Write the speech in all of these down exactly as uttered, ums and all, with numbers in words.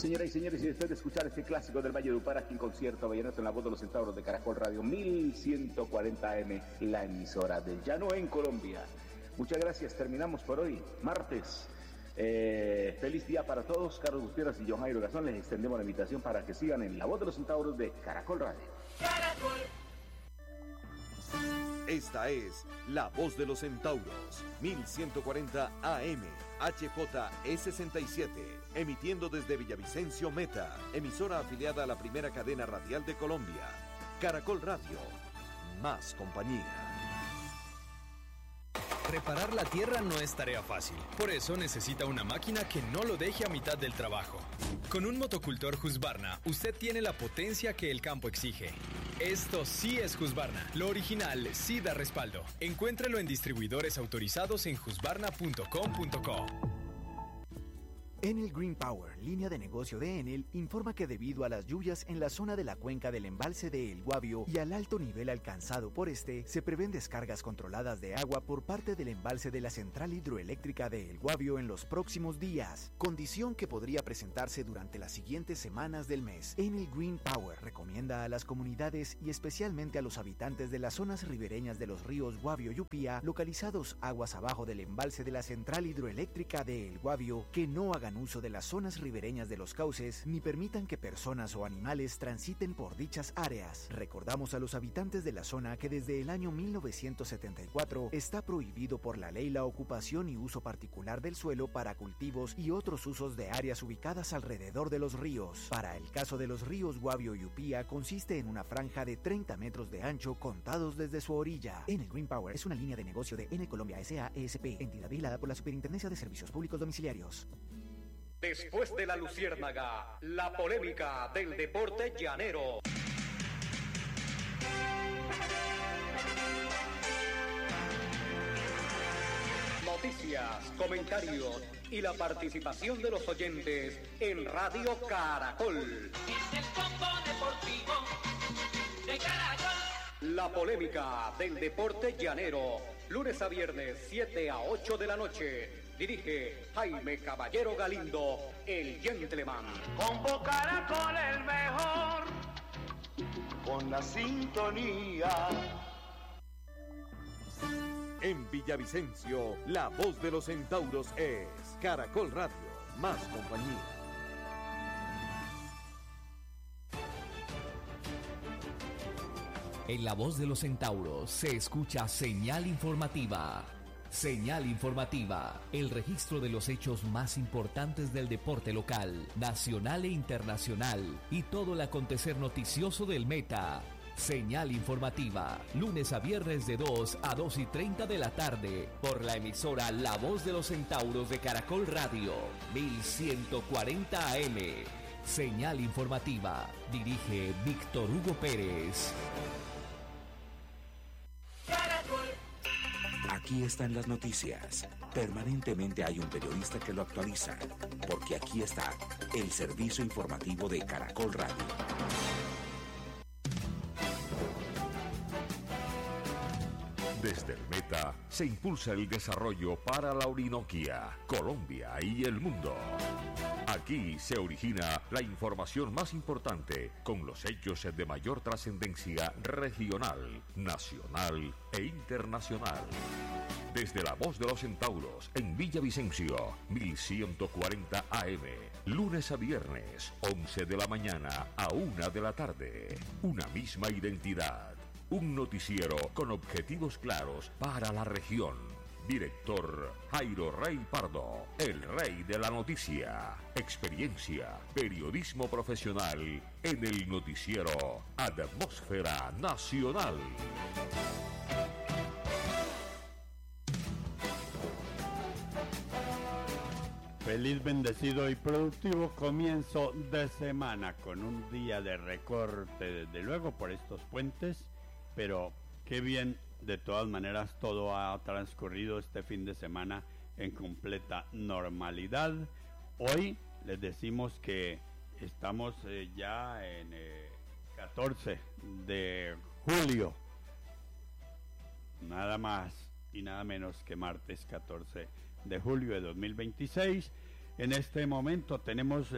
Señoras y señores, y después de escuchar este clásico del Valle de Upar aquí en concierto vallenato en la voz de los centauros de Caracol Radio mil ciento cuarenta A M, la emisora del llano en Colombia. Muchas gracias, terminamos por hoy, martes. Eh, feliz día para todos. Carlos Gutiérrez y John Jairo Gazón les extendemos la invitación para que sigan en la voz de los centauros de Caracol Radio. Caracol. Esta es La Voz de los Centauros, mil ciento cuarenta A M, H J E sesenta y siete, emitiendo desde Villavicencio Meta, emisora afiliada a la primera cadena radial de Colombia. Caracol Radio, más compañía. Reparar la tierra no es tarea fácil, por eso necesita una máquina que no lo deje a mitad del trabajo. Con un motocultor Husqvarna, usted tiene la potencia que el campo exige. Esto sí es Husqvarna, lo original sí da respaldo. Encuéntralo en distribuidores autorizados en husqvarna punto com punto co. Enel Green Power, línea de negocio de Enel, informa que debido a las lluvias en la zona de la cuenca del embalse de El Guavio y al alto nivel alcanzado por este, se prevén descargas controladas de agua por parte del embalse de la central hidroeléctrica de El Guavio en los próximos días, condición que podría presentarse durante las siguientes semanas del mes. Enel Green Power recomienda a las comunidades y especialmente a los habitantes de las zonas ribereñas de los ríos Guavio y Upía, localizados aguas abajo del embalse de la central hidroeléctrica de El Guavio, que no hagan uso de las zonas ribereñas de los cauces ni permitan que personas o animales transiten por dichas áreas. Recordamos a los habitantes de la zona que desde el año mil novecientos setenta y cuatro está prohibido por la ley la ocupación y uso particular del suelo para cultivos y otros usos de áreas ubicadas alrededor de los ríos. Para el caso de los ríos Guavio y Upía, consiste en una franja de treinta metros de ancho contados desde su orilla. Enel Green Power es una línea de negocio de Enel Colombia S A E S P, entidad vigilada por la Superintendencia de Servicios Públicos Domiciliarios. Después de la luciérnaga, la polémica del deporte llanero. Noticias, comentarios y la participación de los oyentes en Radio Caracol. Es el combo deportivo de Caracol. La polémica del deporte llanero, lunes a viernes, siete a ocho de la noche. Dirige Jaime Caballero Galindo, el gentleman. Combo Caracol el mejor, con la sintonía. En Villavicencio, la voz de los centauros es Caracol Radio, más compañía. En la voz de los centauros se escucha señal informativa. Señal informativa, el registro de los hechos más importantes del deporte local, nacional e internacional y todo el acontecer noticioso del Meta. Señal informativa, lunes a viernes de dos a dos y treinta de la tarde, por la emisora La Voz de los Centauros de Caracol Radio, mil ciento cuarenta A M. Señal informativa, dirige Víctor Hugo Pérez. Aquí están las noticias. Permanentemente hay un periodista que lo actualiza, porque aquí está el servicio informativo de Caracol Radio. Desde el Meta se impulsa el desarrollo para la Orinoquia, Colombia y el mundo. Aquí se origina la información más importante con los hechos de mayor trascendencia regional, nacional e internacional. Desde la voz de los centauros en Villavicencio, mil ciento cuarenta A M, lunes a viernes, once de la mañana a una de la tarde. Una misma identidad. Un noticiero con objetivos claros para la región. Director Jairo Rey Pardo, el rey de la noticia. Experiencia, periodismo profesional en el noticiero Atmósfera Nacional. Feliz, bendecido y productivo comienzo de semana con un día de recorte, desde luego por estos puentes, pero qué bien, de todas maneras todo ha transcurrido este fin de semana en completa normalidad. Hoy les decimos que estamos eh, ya en eh, catorce de julio, nada más y nada menos que martes catorce de julio de dos mil veintiséis. En este momento tenemos eh,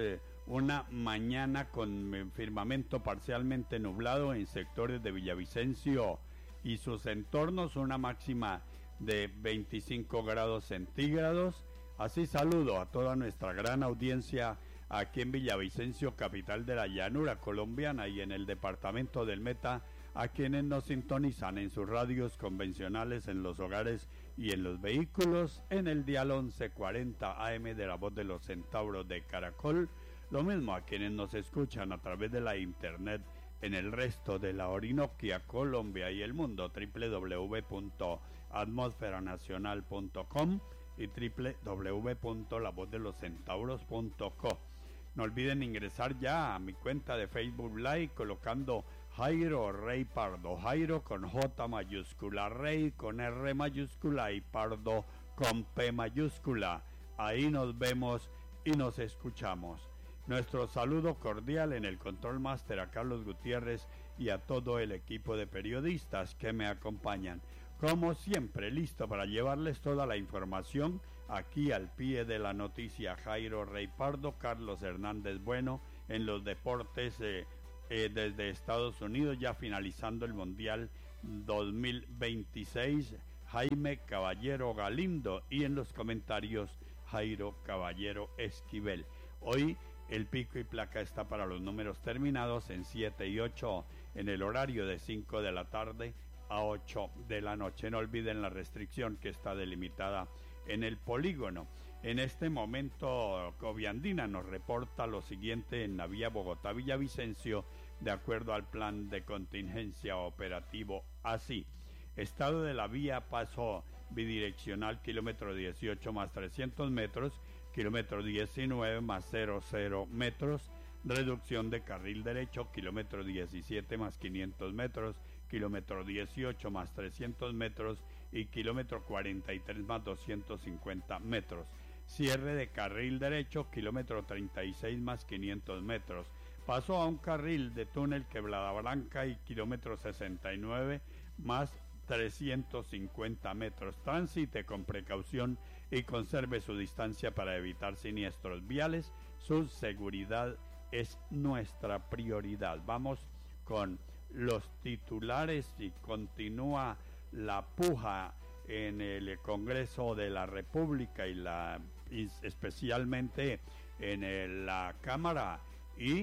una mañana con firmamento parcialmente nublado en sectores de Villavicencio y sus entornos, una máxima de veinticinco grados centígrados. Así saludo a toda nuestra gran audiencia aquí en Villavicencio, capital de la llanura colombiana, y en el departamento del Meta, a quienes nos sintonizan en sus radios convencionales, en los hogares y en los vehículos, en el dial once cuarenta A M de la Voz de los Centauros de Caracol. Lo mismo a quienes nos escuchan a través de la internet en el resto de la Orinoquia, Colombia y el mundo, doble u doble u doble u punto atmósfera nacional punto com y doble u doble u doble u punto la voz de los centauros punto co. No olviden ingresar ya a mi cuenta de Facebook Live colocando Jairo Rey Pardo, Jairo con J mayúscula, Rey con R mayúscula y Pardo con P mayúscula. Ahí nos vemos y nos escuchamos. Nuestro saludo cordial en el Control Master a Carlos Gutiérrez y a todo el equipo de periodistas que me acompañan. Como siempre, listo para llevarles toda la información aquí al pie de la noticia. Jairo Rey Pardo, Carlos Hernández Bueno en los deportes eh, eh, desde Estados Unidos, ya finalizando el Mundial dos mil veintiséis, Jaime Caballero Galindo, y en los comentarios Jairo Caballero Esquivel. Hoy el pico y placa está para los números terminados en siete y ocho en el horario de cinco de la tarde a ocho de la noche. No olviden la restricción que está delimitada en el polígono. En este momento, Coviandina nos reporta lo siguiente en la vía Bogotá-Villavicencio, de acuerdo al plan de contingencia operativo. Así, estado de la vía: paso bidireccional kilómetro dieciocho más trescientos metros, kilómetro diecinueve más cero cero metros, reducción de carril derecho, kilómetro diecisiete más quinientos metros, kilómetro dieciocho más trescientos metros y kilómetro cuarenta y tres más doscientos cincuenta metros. Cierre de carril derecho, kilómetro treinta y seis más quinientos metros. Paso a un carril de túnel Quebrada Blanca y kilómetro sesenta y nueve más trescientos cincuenta metros. Transite con precaución y conserve su distancia para evitar siniestros viales. Su seguridad es nuestra prioridad. Vamos con los titulares y continúa la puja en el Congreso de la República y la y especialmente en el, la Cámara y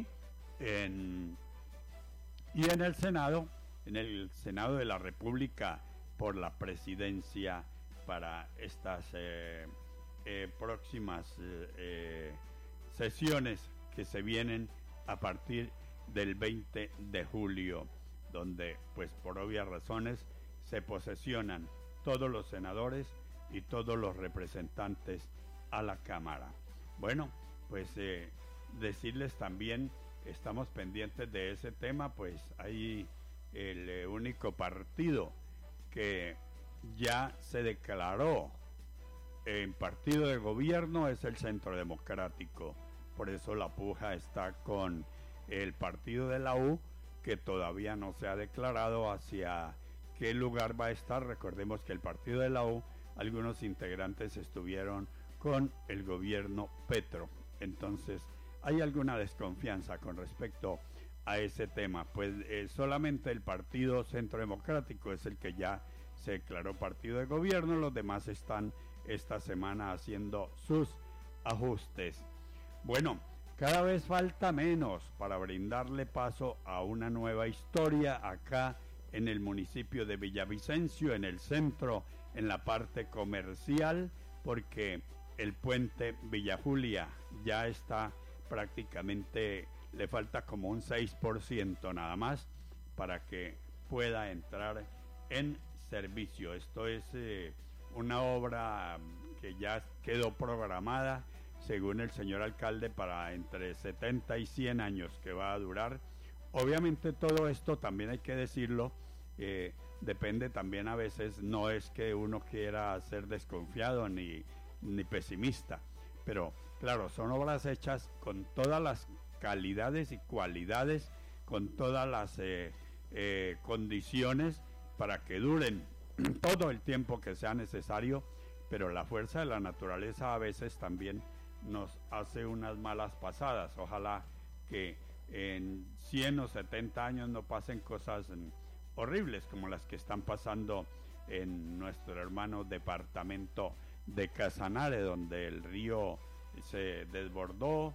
en y en el Senado, en el Senado de la República, por la presidencia para estas eh, eh, próximas eh, eh, sesiones que se vienen a partir del veinte de julio, donde pues por obvias razones se posesionan todos los senadores y todos los representantes a la Cámara. Bueno, pues eh, decirles también, estamos pendientes de ese tema, pues hay el eh, único partido que ya se declaró en partido de gobierno es el Centro Democrático. Por eso la puja está con el partido de la U, que todavía no se ha declarado hacia qué lugar va a estar. Recordemos que el partido de la U, algunos integrantes estuvieron con el gobierno Petro. Entonces, hay alguna desconfianza con respecto a ese tema. Pues eh, solamente el Partido Centro Democrático es el que ya se declaró partido de gobierno. Los demás están esta semana haciendo sus ajustes. Bueno, cada vez falta menos para brindarle paso a una nueva historia acá en el municipio de Villavicencio, en el centro, en la parte comercial, porque el puente Villa Julia ya está prácticamente, le falta como un seis por ciento nada más para que pueda entrar en servicio. Esto es eh, una obra que ya quedó programada, según el señor alcalde, para entre setenta y cien años que va a durar. Obviamente todo esto, también hay que decirlo, eh, depende también a veces, no es que uno quiera ser desconfiado ni, ni pesimista, pero claro, son obras hechas con todas las calidades y cualidades, con todas las eh, eh, condiciones para que duren todo el tiempo que sea necesario, pero la fuerza de la naturaleza a veces también nos hace unas malas pasadas. Ojalá que en cien o setenta años no pasen cosas horribles como las que están pasando en nuestro hermano departamento de Casanare, donde el río se desbordó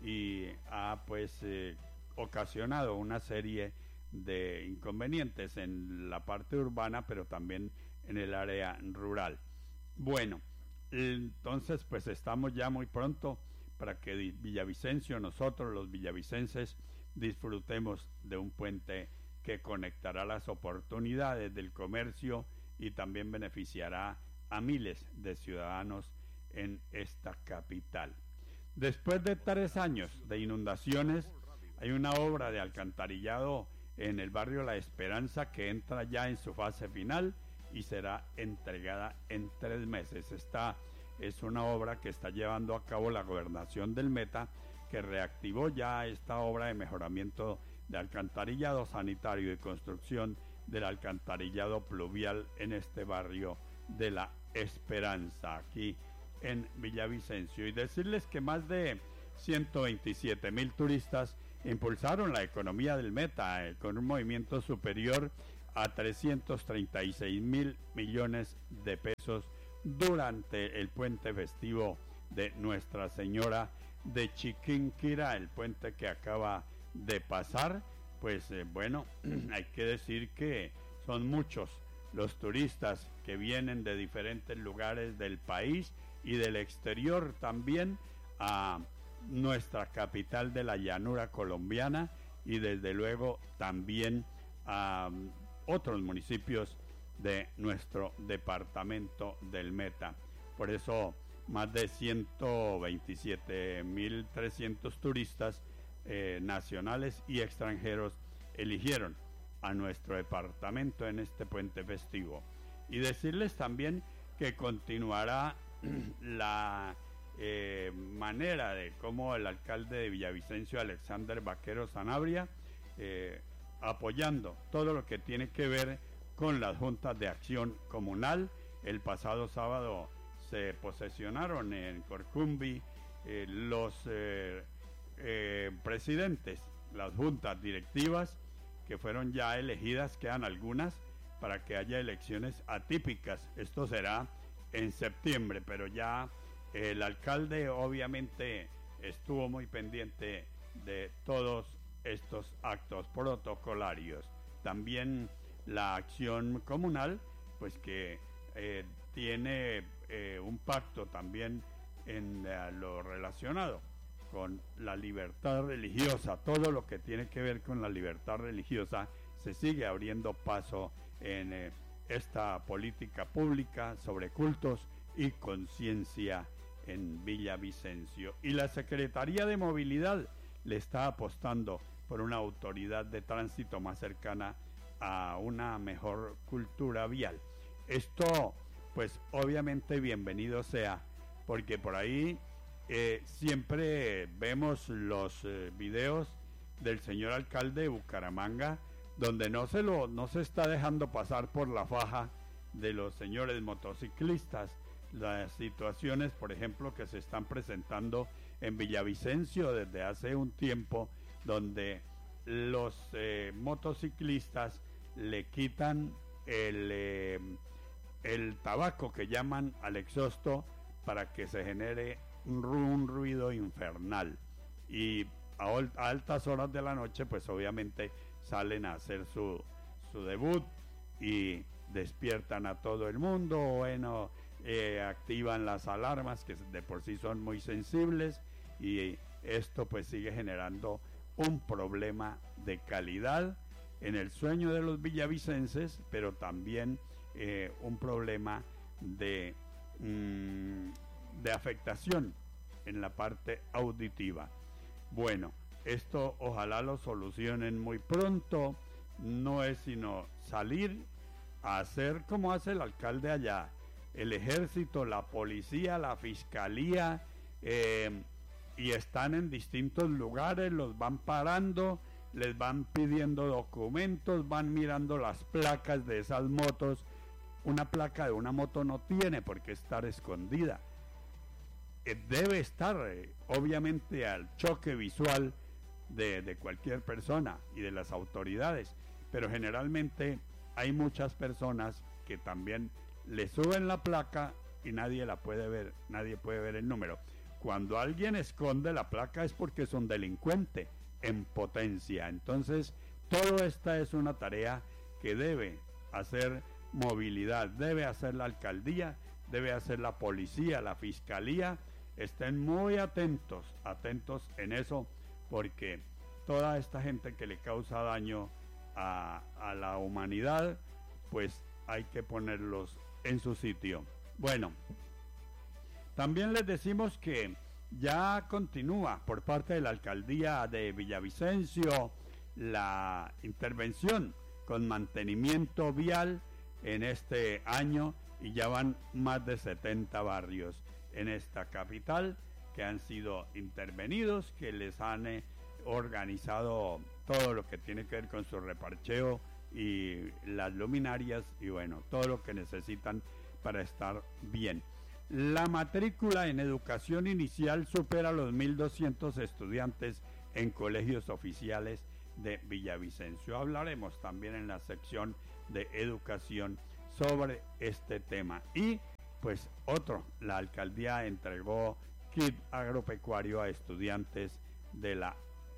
y ha pues eh, ocasionado una serie de inconvenientes en la parte urbana, pero también en el área rural. Bueno, entonces pues estamos ya muy pronto para que Villavicencio, nosotros los villavicenses, disfrutemos de un puente que conectará las oportunidades del comercio y también beneficiará a miles de ciudadanos en esta capital. Después de tres años de inundaciones, hay una obra de alcantarillado en el barrio La Esperanza que entra ya en su fase final y será entregada en tres meses. Esta es una obra que está llevando a cabo la Gobernación del Meta, que reactivó ya esta obra de mejoramiento de alcantarillado sanitario y construcción del alcantarillado pluvial en este barrio de La Esperanza, aquí en Villavicencio. Y decirles que más de ciento veintisiete mil turistas impulsaron la economía del Meta eh, con un movimiento superior a trescientos treinta y seis mil millones de pesos durante el puente festivo de Nuestra Señora de Chiquinquirá, el puente que acaba de pasar. Pues eh, bueno, hay que decir que son muchos los turistas que vienen de diferentes lugares del país y del exterior también a nuestra capital de la llanura colombiana, y desde luego también a um, otros municipios de nuestro departamento del Meta. Por eso más de ciento veintisiete mil trescientos turistas eh, nacionales y extranjeros eligieron a nuestro departamento en este puente festivo. Y decirles también que continuará la eh, manera de cómo el alcalde de Villavicencio, Alexander Vaquero Sanabria, eh, apoyando todo lo que tiene que ver con las juntas de acción comunal. El pasado sábado se posesionaron en Corcumbi eh, los eh, eh, presidentes, las juntas directivas que fueron ya elegidas, quedan algunas para que haya elecciones atípicas. Esto será en septiembre, pero ya el alcalde obviamente estuvo muy pendiente de todos estos actos protocolarios. También la acción comunal, pues que eh, tiene eh, un pacto también en eh, lo relacionado con la libertad religiosa. Todo lo que tiene que ver con la libertad religiosa se sigue abriendo paso en eh, esta política pública sobre cultos y conciencia en Villavicencio. Y la Secretaría de Movilidad le está apostando por una autoridad de tránsito más cercana a una mejor cultura vial. Esto, pues obviamente bienvenido sea, porque por ahí eh, siempre vemos los eh, videos del señor alcalde de Bucaramanga, donde no se lo no se está dejando pasar por la faja de los señores motociclistas. Las situaciones, por ejemplo, que se están presentando en Villavicencio desde hace un tiempo, donde los eh, motociclistas le quitan el, eh, el tabaco que llaman al exhausto para que se genere un, un ruido infernal, y a, a altas horas de la noche pues obviamente salen a hacer su, su debut y despiertan a todo el mundo. Bueno, eh, activan las alarmas que de por sí son muy sensibles, y esto pues sigue generando un problema de calidad en el sueño de los villavicenses, pero también eh, un problema de, mmm, de afectación en la parte auditiva. Bueno, esto ojalá lo solucionen muy pronto. No es sino salir a hacer como hace el alcalde allá, el ejército, la policía, la fiscalía, eh, y están en distintos lugares, los van parando, les van pidiendo documentos, van mirando las placas de esas motos. Una placa de una moto no tiene por qué estar escondida. eh, debe estar eh, obviamente al choque visual de, de cualquier persona y de las autoridades, pero generalmente hay muchas personas que también le suben la placa y nadie la puede ver, nadie puede ver el número. Cuando alguien esconde la placa es porque es un delincuente en potencia. Entonces, todo esta es una tarea que debe hacer movilidad, debe hacer la alcaldía, debe hacer la policía, la fiscalía. Estén muy atentos, atentos en eso, porque toda esta gente que le causa daño a, a la humanidad, pues hay que ponerlos en su sitio. Bueno, también les decimos que ya continúa por parte de la alcaldía de Villavicencio la intervención con mantenimiento vial en este año, y ya van más de setenta barrios en esta capital que han sido intervenidos, que les han eh, organizado todo lo que tiene que ver con su reparcheo y las luminarias y bueno, todo lo que necesitan para estar bien. La matrícula en educación inicial supera los mil doscientos estudiantes en colegios oficiales de Villavicencio. Hablaremos también en la sección de educación sobre este tema. Y pues otro, la alcaldía entregó kit agropecuario a estudiantes de la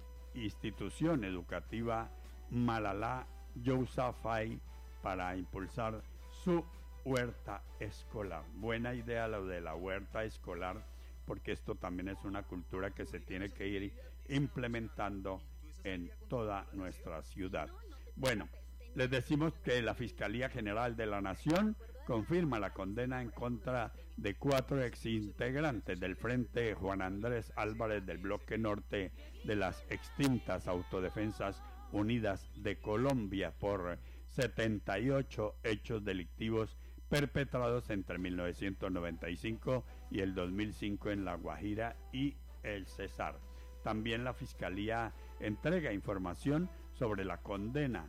institución educativa Malala Yousafzai para impulsar su huerta escolar. Buena idea lo de la huerta escolar, porque esto también es una cultura que se tiene que ir implementando en toda nuestra ciudad. Bueno, les decimos que la Fiscalía General de la Nación confirma la condena en contra de cuatro exintegrantes del Frente Juan Andrés Álvarez del Bloque Norte de las extintas Autodefensas Unidas de Colombia por setenta y ocho hechos delictivos perpetrados entre mil novecientos noventa y cinco y el dos mil cinco en La Guajira y el Cesar. También la Fiscalía entrega información sobre la condena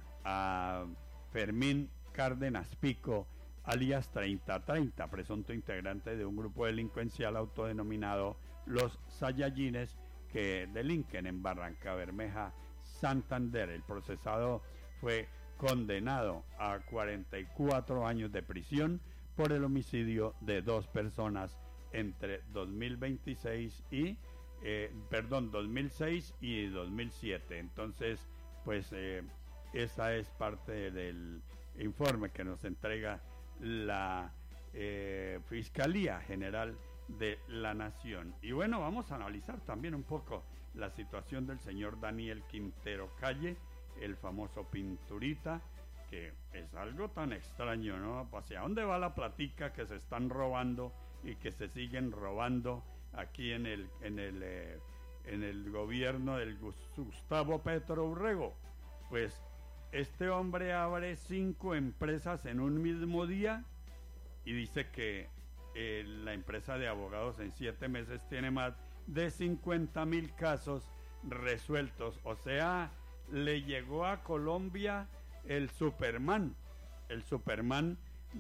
a Fermín Cárdenas Pico, alias treinta treinta, presunto integrante de un grupo delincuencial autodenominado Los Sayayines, que delinquen en Barranca Bermeja, Santander. El procesado fue condenado a cuarenta y cuatro años de prisión por el homicidio de dos personas entre dos mil veintiséis y eh, perdón, dos mil seis y dos mil siete. Entonces, pues eh, esa es parte del informe que nos entrega la eh, Fiscalía General de la Nación. Y bueno, vamos a analizar también un poco la situación del señor Daniel Quintero Calle, el famoso Pinturita, que es algo tan extraño, ¿no? ¿Hacia dónde va la platica que se están robando y que se siguen robando aquí en el en el eh, en el gobierno del Gustavo Petro Urrego? Pues este hombre abre cinco empresas en un mismo día y dice que eh, la empresa de abogados en siete meses tiene más de cincuenta mil casos resueltos. O sea, le llegó a Colombia el Superman, el Superman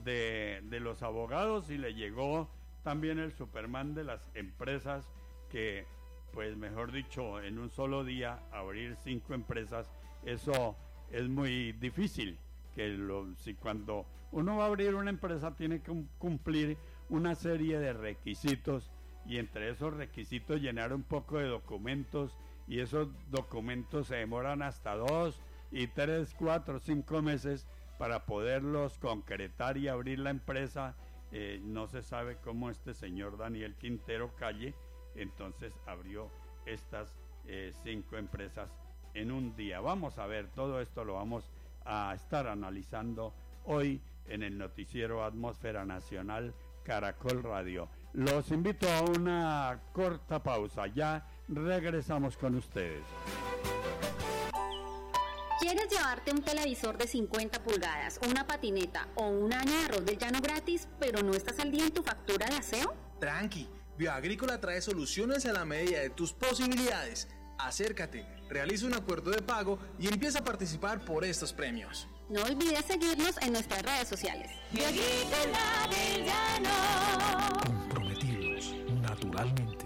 de, de los abogados, y le llegó también el Superman de las empresas, que pues mejor dicho, en un solo día abrir cinco empresas, eso es muy difícil. Que lo, si cuando uno va a abrir una empresa tiene que cumplir una serie de requisitos, y entre esos requisitos llenar un poco de documentos, y esos documentos se demoran hasta dos y tres, cuatro, cinco meses para poderlos concretar y abrir la empresa. Eh, no se sabe cómo este señor Daniel Quintero Calle entonces abrió estas eh, cinco empresas en un día. Vamos a ver, todo esto lo vamos a estar analizando hoy en el noticiero Atmósfera Nacional Caracol Radio. Los invito a una corta pausa, ya regresamos con ustedes. ¿Quieres llevarte un televisor de cincuenta pulgadas, una patineta o un año de arroz del llano gratis, pero no estás al día en tu factura de aseo? Tranqui, Bioagrícola trae soluciones a la medida de tus posibilidades. Acércate, realiza un acuerdo de pago y empieza a participar por estos premios. No olvides seguirnos en nuestras redes sociales. Bioagrícola del Llano. Comprometidos naturalmente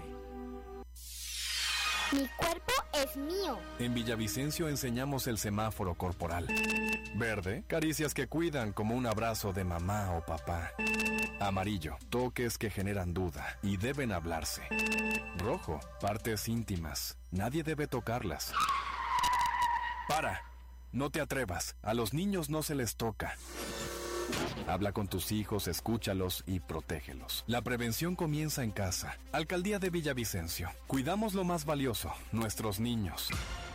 Mi cuerpo es mío. En Villavicencio enseñamos el semáforo corporal. Verde, caricias que cuidan como un abrazo de mamá o papá. Amarillo, toques que generan duda y deben hablarse. Rojo, partes íntimas. Nadie debe tocarlas. Para. No te atrevas. A los niños no se les toca. Habla con tus hijos, escúchalos y protégelos. La prevención comienza en casa. Alcaldía de Villavicencio. Cuidamos lo más valioso, nuestros niños.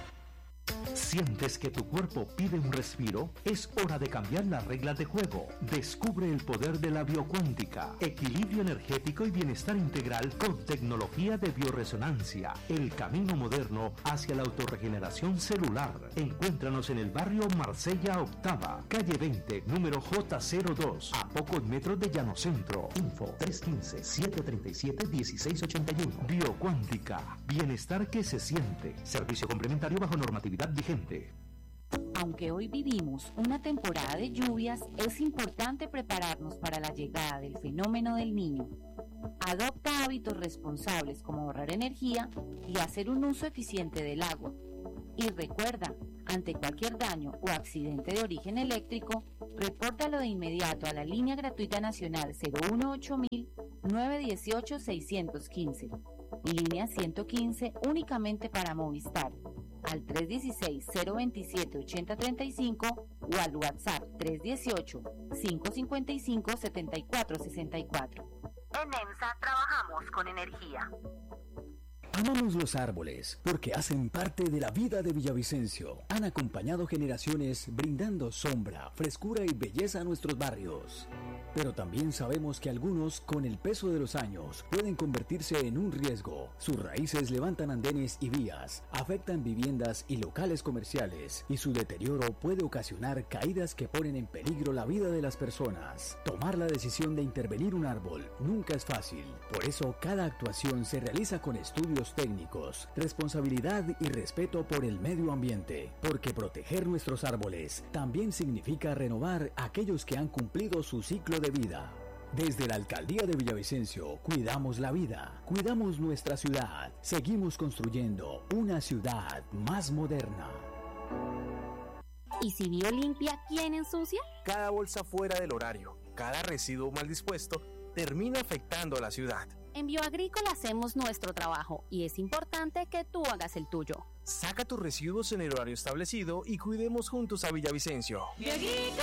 ¿Sientes que tu cuerpo pide un respiro? Es hora de cambiar las reglas de juego. Descubre el poder de la biocuántica. Equilibrio energético y bienestar integral con tecnología de bioresonancia. El camino moderno hacia la autorregeneración celular. Encuéntranos en el barrio Marsella Octava, calle veinte, número J cero dos, a pocos metros de Llano Centro. Info tres uno cinco, siete tres siete, uno seis ocho uno. Biocuántica. Bienestar que se siente. Servicio complementario bajo normatividad vigente. Aunque hoy vivimos una temporada de lluvias, es importante prepararnos para la llegada del fenómeno del Niño. Adopta hábitos responsables como ahorrar energía y hacer un uso eficiente del agua. Y recuerda, ante cualquier daño o accidente de origen eléctrico, repórtalo de inmediato a la línea gratuita nacional cero uno ocho mil, nueve uno ocho, seis uno cinco, línea ciento quince únicamente para Movistar, al tres uno seis, cero dos siete, ocho cero tres cinco o al WhatsApp tres uno ocho, cinco cinco cinco, siete cuatro seis cuatro. En EMSA trabajamos con energía. Amamos los árboles porque hacen parte de la vida de Villavicencio. Han acompañado generaciones brindando sombra, frescura y belleza a nuestros barrios. Pero también sabemos que algunos, con el peso de los años, pueden convertirse en un riesgo. Sus raíces levantan andenes y vías, afectan viviendas y locales comerciales, y su deterioro puede ocasionar caídas que ponen en peligro la vida de las personas. Tomar la decisión de intervenir un árbol nunca es fácil. Por eso, cada actuación se realiza con estudios técnicos, responsabilidad y respeto por el medio ambiente. Porque proteger nuestros árboles también significa renovar aquellos que han cumplido su ciclo de vida. Desde la Alcaldía de Villavicencio, cuidamos la vida, cuidamos nuestra ciudad, seguimos construyendo una ciudad más moderna. ¿Y si Biolimpia, quién ensucia? Cada bolsa fuera del horario, cada residuo mal dispuesto, termina afectando a la ciudad. En Bioagrícola hacemos nuestro trabajo y es importante que tú hagas el tuyo. Saca tus residuos en el horario establecido y cuidemos juntos a Villavicencio. Bioagrícola.